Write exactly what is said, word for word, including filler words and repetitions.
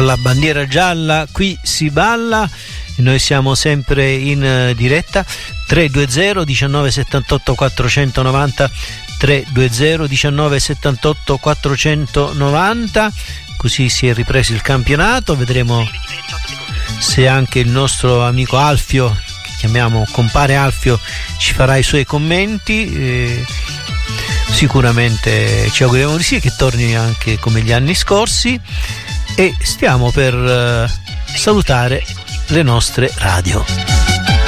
la bandiera gialla, qui si balla e noi siamo sempre in diretta. Tre due zero diciannove settantotto quattrocentonovanta, tre due zero diciannove settantotto quattrocentonovanta. Così si è ripreso il campionato, vedremo se anche il nostro amico Alfio, che chiamiamo compare Alfio, ci farà i suoi commenti. eh, sicuramente ci auguriamo di sì, che torni anche come gli anni scorsi, e stiamo per eh, salutare le nostre radio.